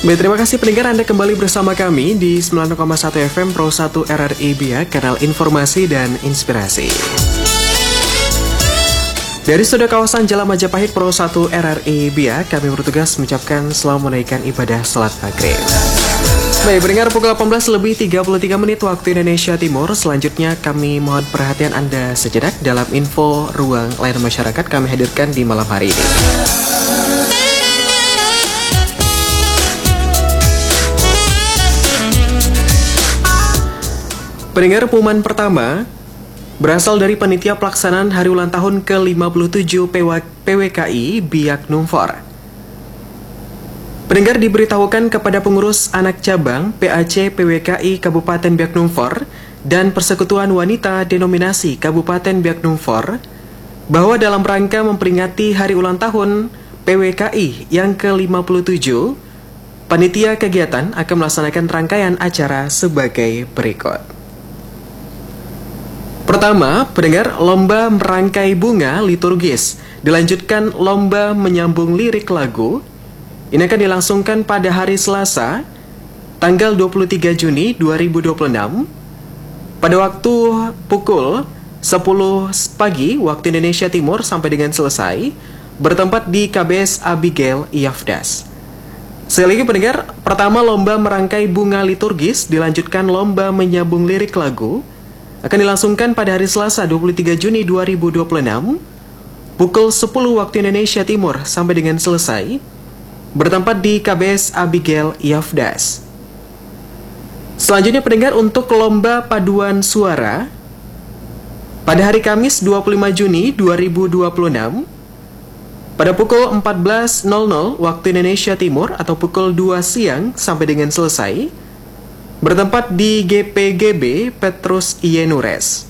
Baik, terima kasih pendengar, Anda kembali bersama kami di 90,1 FM Pro 1 RRI Biak, kanal informasi dan inspirasi. Dari studio kawasan Jalan Majapahit Pro 1 RRI Biak, kami bertugas mengucapkan selamat menunaikan ibadah salat maghrib. Baik, pendengar, pukul 18:33 waktu Indonesia Timur. Selanjutnya kami mohon perhatian Anda sejenak dalam info ruang layar masyarakat kami hadirkan di malam hari ini. Pendengar, pengumuman pertama berasal dari Panitia Pelaksanaan Hari Ulang Tahun ke-57 PWKI Biak Numfor. Pendengar diberitahukan kepada pengurus anak cabang PAC PWKI Kabupaten Biak Numfor dan Persekutuan Wanita Denominasi Kabupaten Biak Numfor bahwa dalam rangka memperingati Hari Ulang Tahun PWKI yang ke-57, panitia kegiatan akan melaksanakan rangkaian acara sebagai berikut. Pertama, pendengar, lomba merangkai bunga liturgis. Dilanjutkan lomba menyambung lirik lagu. Ini akan dilangsungkan pada hari Selasa, tanggal 23 Juni 2026, pada waktu pukul 10 pagi waktu Indonesia Timur sampai dengan selesai, bertempat di KBS Abigail Yafdas. Sekali lagi pendengar, pertama lomba merangkai bunga liturgis, dilanjutkan lomba menyambung lirik lagu, akan dilangsungkan pada hari Selasa 23 Juni 2026 pukul 10 waktu Indonesia Timur sampai dengan selesai, bertempat di KBS Abigail Yafdas. Selanjutnya pendengar, untuk lomba paduan suara pada hari Kamis 25 Juni 2026 pada pukul 14.00 waktu Indonesia Timur atau pukul 2 siang sampai dengan selesai, bertempat di GPGB Petrus Ienures.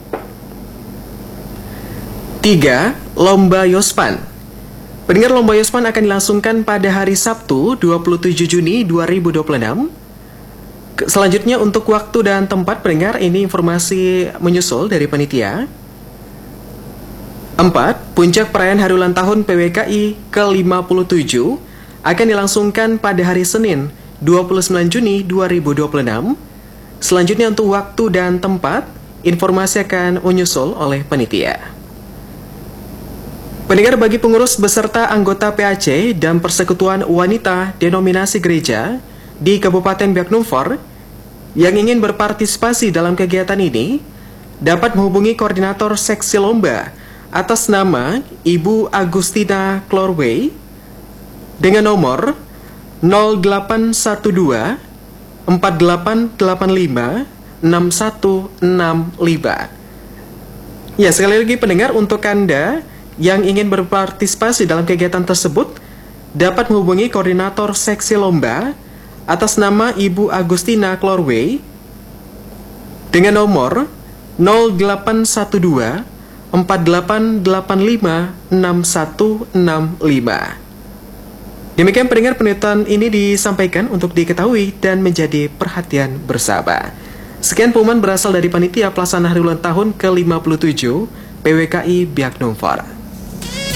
3. Lomba Yospan. Pendengar, lomba Yospan akan dilangsungkan pada hari Sabtu 27 Juni 2026. Selanjutnya untuk waktu dan tempat pendengar, ini informasi menyusul dari panitia. 4. Puncak perayaan Hari Ulang Tahun PWKI ke-57 akan dilangsungkan pada hari Senin 29 Juni 2026. Selanjutnya untuk waktu dan tempat, informasi akan menyusul oleh panitia. Pendengar, bagi pengurus beserta anggota PAC dan Persekutuan Wanita Denominasi Gereja di Kabupaten Biak Numfor yang ingin berpartisipasi dalam kegiatan ini dapat menghubungi koordinator seksi lomba atas nama Ibu Agustina Clorway dengan nomor 0812 4885 6165. Ya, sekali lagi pendengar, untuk Anda yang ingin berpartisipasi dalam kegiatan tersebut dapat menghubungi koordinator seksi lomba atas nama Ibu Agustina Clorway dengan nomor 0812 4885 6165. Demikian pendengar, pernyataan ini disampaikan untuk diketahui dan menjadi perhatian bersama. Sekian pengumuman berasal dari Panitia Pelaksanaan Hari Ulang Tahun ke-57 PWKI Biak Numfor.